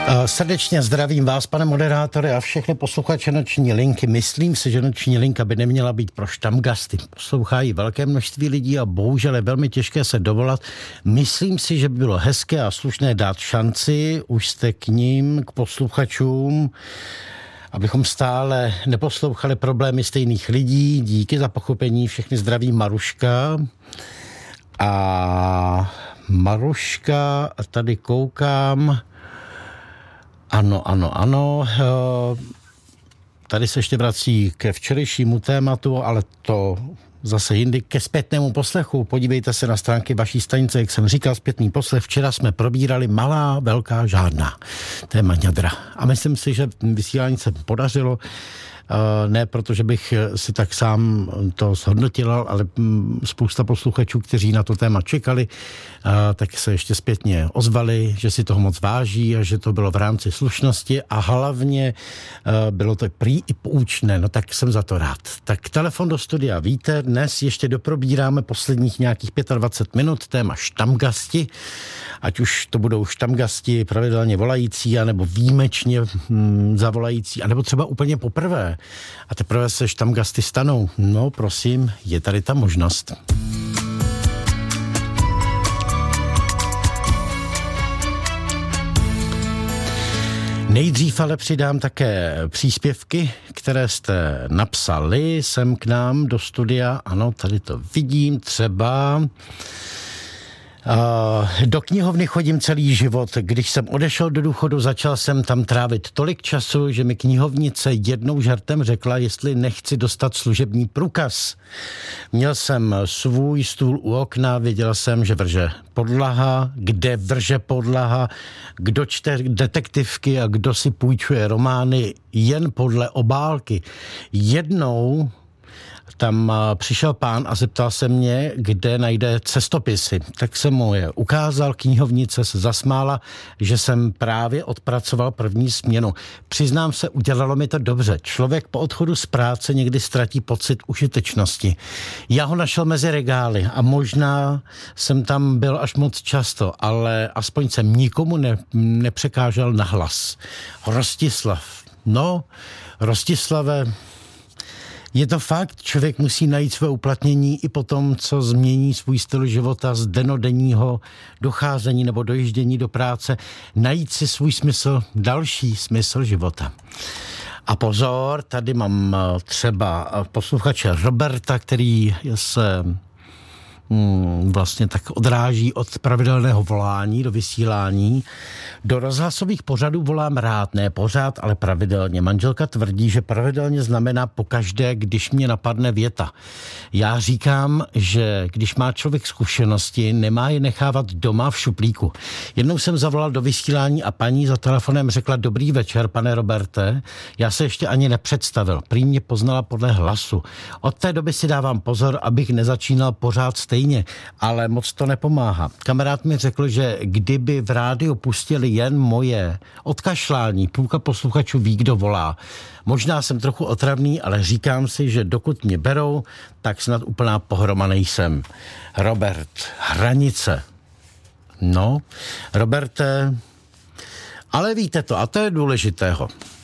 Srdečně zdravím vás, pane moderátore, a všechny posluchače Noční linky. Myslím si, že Noční linka by neměla být pro štamgasty. Poslouchají velké množství lidí a bohužel je velmi těžké se dovolat. Myslím si, že by bylo hezké a slušné dát šanci, už jste k ním, k posluchačům, abychom stále neposlouchali problémy stejných lidí. Díky za pochopení, všechny zdraví Maruška. A Maruška, tady koukám. Ano. Tady se ještě vrací ke včerejšímu tématu, ale to zase jindy ke zpětnému poslechu. Podívejte se na stránky vaší stanice, jak jsem říkal, zpětný poslech. Včera jsme probírali malá, velká, žádná téma ňadra. A myslím si, že vysílání se podařilo. Ne protože bych si tak sám to zhodnotil, ale spousta posluchačů, kteří na to téma čekali, tak se ještě zpětně ozvali, že si toho moc váží a že to bylo v rámci slušnosti a hlavně bylo to prý i poučné, no tak jsem za to rád. Tak telefon do studia víte, dnes ještě doprobíráme posledních nějakých 25 minut téma štamgasti, ať už to budou štamgasti pravidelně volající, anebo výjimečně zavolající, anebo třeba úplně poprvé. A teprve se štamgasty stanou. No prosím, je tady ta možnost. Nejdřív ale přidám také příspěvky, které jste napsali sem k nám do studia. Ano, tady to vidím třeba. Do knihovny chodím celý život. Když jsem odešel do důchodu, začal jsem tam trávit tolik času, že mi knihovnice jednou žartem řekla, jestli nechci dostat služební průkaz. Měl jsem svůj stůl u okna, věděl jsem, že vrže podlaha, kde vrže podlaha, kdo čte detektivky a kdo si půjčuje romány jen podle obálky. Jednou tam přišel pán a zeptal se mě, kde najde cestopisy. Tak jsem mu je ukázal, knihovnice se zasmála, že jsem právě odpracoval první směnu. Přiznám se, udělalo mi to dobře. Člověk po odchodu z práce někdy ztratí pocit užitečnosti. Já ho našel mezi regály a možná jsem tam byl až moc často, ale aspoň jsem nikomu nepřekážel na hlas. Rostislav. No, Rostislave, je to fakt, člověk musí najít své uplatnění i po tom, co změní svůj styl života z dennodenního docházení nebo dojíždění do práce, najít si svůj smysl, další smysl života. A pozor, tady mám třeba posluchače Roberta, který se vlastně tak odráží od pravidelného volání do vysílání. Do rozhlasových pořadů volám rád, ne pořád, ale pravidelně. Manželka tvrdí, že pravidelně znamená pokaždé, když mě napadne věta. Já říkám, že když má člověk zkušenosti, nemá je nechávat doma v šuplíku. Jednou jsem zavolal do vysílání a paní za telefonem řekla: dobrý večer, pane Roberte. Já se ještě ani nepředstavil. Prý mě poznala podle hlasu. Od té doby si dávám pozor, abych nezačínal pořád stejně, ale moc to nepomáhá. Kamarád mi řekl, že kdyby v rádiu pustili jen moje odkašlání, půlka posluchačů ví, kdo volá. Možná jsem trochu otravný, ale říkám si, že dokud mě berou, tak snad úplná pohroma nejsem. Robert, hranice. No, Roberte, ale víte to, a to je důležitého.